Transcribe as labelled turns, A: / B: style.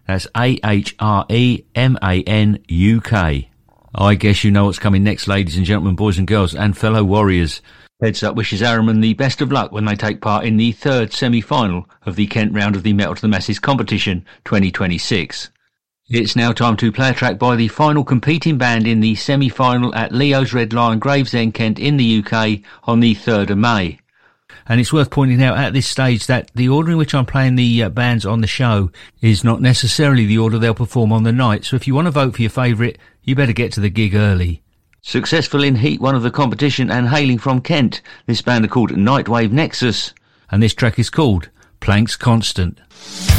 A: That's AHREMAN UK. I guess you know what's coming next, ladies and gentlemen, boys and girls, and fellow warriors. Heads Up wishes Arrowman the best of luck when they take part in the third semi-final of the Kent round of the Metal to the Masses competition 2026. It's now time to play a track by the final competing band in the semi-final at Leo's Red Lion, Gravesend, Kent in the UK on the 3rd of May. And it's worth pointing out at this stage that the order in which I'm playing the bands on the show is not necessarily the order they'll perform on the night, so if you want to vote for your favourite, you better get to the gig early. Successful in Heat 1 of the competition and hailing from Kent, this band are called Nightwave Nexus, and this track is called Planks Constant.